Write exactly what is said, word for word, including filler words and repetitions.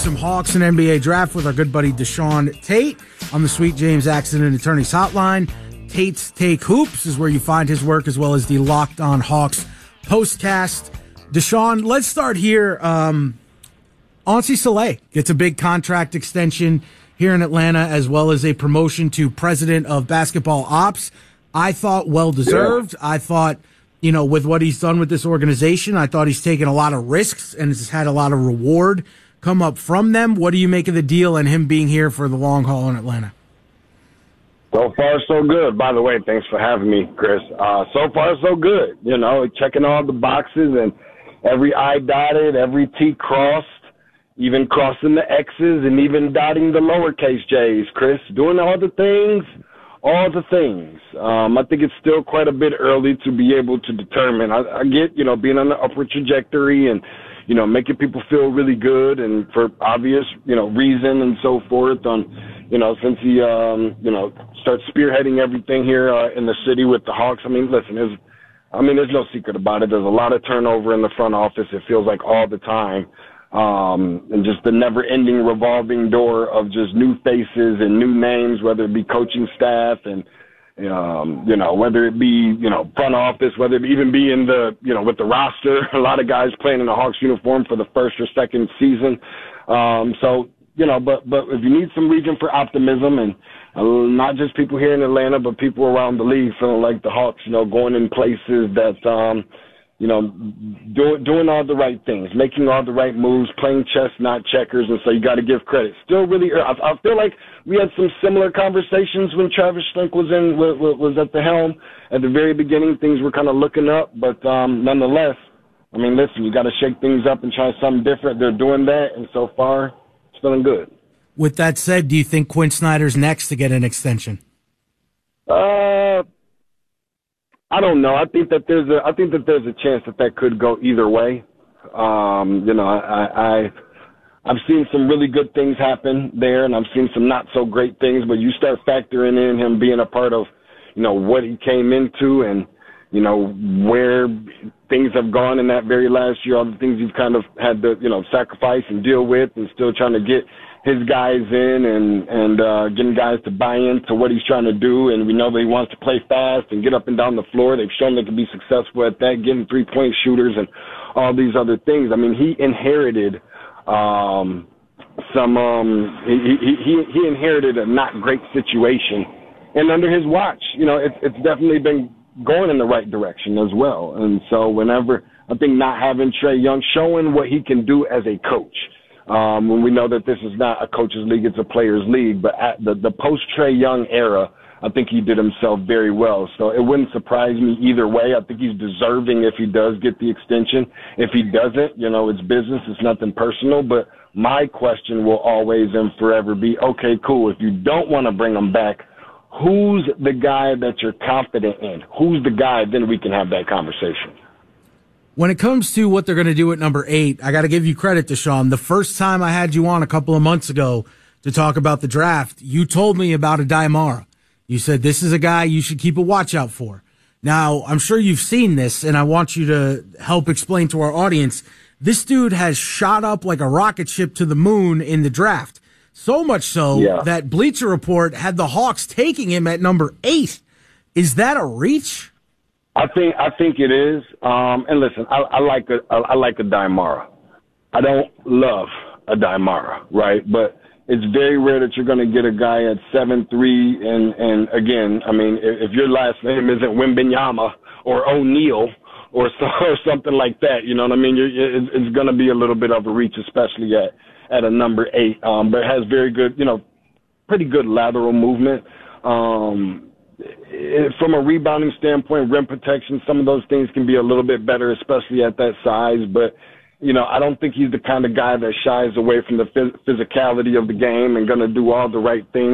Some Hawks and N B A draft with our good buddy Deshaun Tate on the Sweet James Accident Attorneys Hotline. Tate's Take Hoops is where you find his work, as well as the Locked On Hawks postcast. Deshaun, let's start here. Um, Ansi Saleh gets a big contract extension here in Atlanta, as well as a promotion to president of basketball ops. I thought well-deserved. Yeah. I thought, you know, with what he's done with this organization, I thought he's taken a lot of risks and has had a lot of reward come up from them. What do you make of the deal and him being here for the long haul in Atlanta? So far, so good. By the way, thanks for having me, Chris. Uh, so far, so good. You know, checking all the boxes and every I dotted, every T crossed, even crossing the X's and even dotting the lowercase J's, Chris. Doing all the things, all the things. Um, I think it's still quite a bit early to be able to determine. I, I get, you know, being on the upward trajectory and, you know, making people feel really good and for obvious, you know, reason and so forth on, you know, since he, um, you know, starts spearheading everything here uh, in the city with the Hawks. I mean, listen, there's, I mean, there's no secret about it. There's a lot of turnover in the front office. It feels like all the time. Um, and just the never ending revolving door of just new faces and new names, whether it be coaching staff and, Um, you know, whether it be, you know, front office, whether it even be in the, you know, with the roster, a lot of guys playing in the Hawks uniform for the first or second season. Um, so, you know, but, but if you need some reason for optimism and uh, not just people here in Atlanta, but people around the league feeling like the Hawks, you know, going in places that, um, you know, doing doing all the right things, making all the right moves, playing chess, not checkers, and so you got to give credit. Still really, I, I feel like we had some similar conversations when Travis Schlenk was in was at the helm at the very beginning. Things were kind of looking up, but um, nonetheless, I mean, listen, you got to shake things up and try something different. They're doing that, and so far, it's feeling good. With that said, do you think Quinn Snyder's next to get an extension? Uh. I don't know. I think that there's a I think that there's a chance that that could go either way. Um, you know, I, I I've seen some really good things happen there, and I've seen some not so great things. But you start factoring in him being a part of, you know, what he came into, and you know where things have gone in that very last year, all the things he's kind of had to, you know, sacrifice and deal with, and still trying to get his guys in and, and, uh, getting guys to buy into what he's trying to do. And we know that he wants to play fast and get up and down the floor. They've shown they can be successful at that, getting three point shooters and all these other things. I mean, he inherited, um, some, um, he, he, he inherited a not great situation. And under his watch, you know, it's, it's definitely been going in the right direction as well. And so whenever, I think not having Trae Young, showing what he can do as a coach, Um, when we know that this is not a coach's league, it's a player's league. But at the, the post-Trae Young era, I think he did himself very well. So it wouldn't surprise me either way. I think he's deserving if he does get the extension. If he doesn't, you know, it's business. It's nothing personal. But my question will always and forever be, okay, cool. If you don't want to bring him back, who's the guy that you're confident in? Who's the guy? Then we can have that conversation. When it comes to what they're going to do at number eight, I got to give you credit, Deshaun. The first time I had you on a couple of months ago to talk about the draft, you told me about a Daimara. You said this is a guy you should keep a watch out for. Now, I'm sure you've seen this, and I want you to help explain to our audience. This dude has shot up like a rocket ship to the moon in the draft. So much so yeah. that Bleacher Report had the Hawks taking him at number eight. Is that a reach? I think I think it is. Um, and listen, I, I like a I like a Daimara. I don't love a Daimara, right? But it's very rare that you're going to get a guy at seven three. And and again, I mean, if, if your last name isn't Wembanyama or O'Neal or so, or something like that, you know what I mean? You're, it's, it's going to be a little bit of a reach, especially at at a number eight. Um, but it has very good, you know, pretty good lateral movement. Um, From a rebounding standpoint, rim protection, some of those things can be a little bit better, especially at that size. But, you know, I don't think he's the kind of guy that shies away from the phys- physicality of the game and going to do all the right things.